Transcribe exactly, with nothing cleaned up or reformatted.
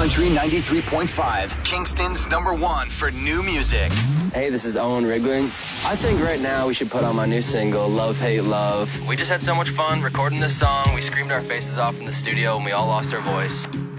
Country ninety-three point five, Kingston's number one for new music. Hey, this is Owen Rigling. I think right now we should put on my new single, Love, Hate, Love. We just had so much fun recording this song. We screamed our faces off in the studio and we all lost our voice.